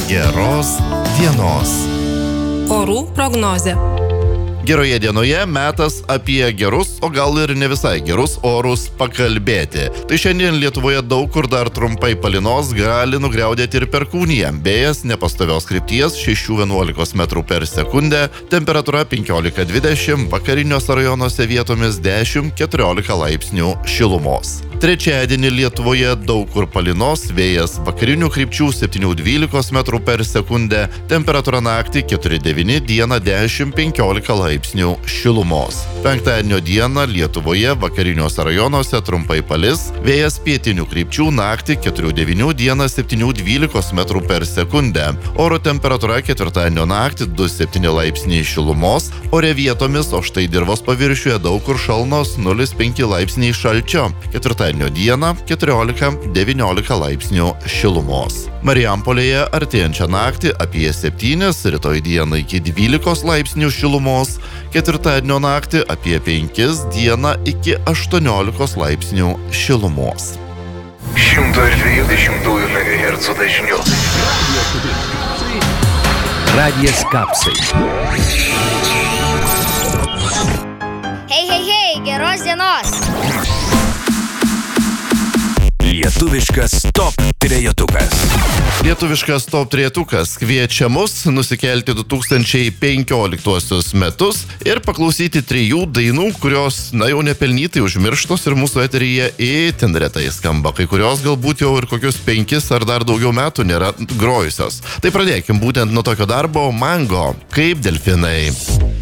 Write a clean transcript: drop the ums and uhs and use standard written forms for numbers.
Geros dienos. Orų prognozė. Geroje dienoje metas apie gerus, o gal ir ne visai gerus orus pakalbėti. Tai šiandien Lietuvoje daug kur dar trumpai palynos, gali nugriaudėti ir perkūnija. Vėjas nepastovios krypties 6–11 metrų per sekundę, temperatūra 15–20, vakariniuose rajonuose vietomis 10–14 laipsnių šilumos. Trečiadienį Lietuvoje daug kur palynos, vėjas vakarinių krypčių 7–12 metrų per sekundę, temperatūra naktį 4–9, dieną 10–15 laipsnių šilumos. Penktadienio dieną Lietuvoje vakariniuose rajonuose trumpai palis, vėjas pietinių krypčių naktį 4–9, dieną 7–12 metrų per sekundę. Oro temperatūra ketvirtadienio naktį 2–7 laipsniai šilumos, ore vietomis, o štai dirvos paviršiuje daug kur šalnos 0–5 laipsniai šalčio. Ketvirtadienio dieną 14–19 laipsnių šilumos. Marijampolėje artėjančią naktį apie 7, rytoj dieną iki 12 laipsnių šilumos, ketvirtadienio naktį apie 5, dieną iki 18 laipsnių šilumos. 120 MHz dažniu. Radijas Kapsai. Hei, geros dienos! Lietuviškas top trejetukas. Lietuviškas top trejetukas kviečia mus nusikelti 2015 metus ir paklausyti 3 dainų, kurios, jau nepelnytai užmirštos ir mūsų eteryje itin retai skamba. Kai kurios galbūt jau ir kokius 5 ar dar daugiau metų nėra grojusios. Tai pradėkim būtent nuo tokio darbo Mango, kaip delfinai.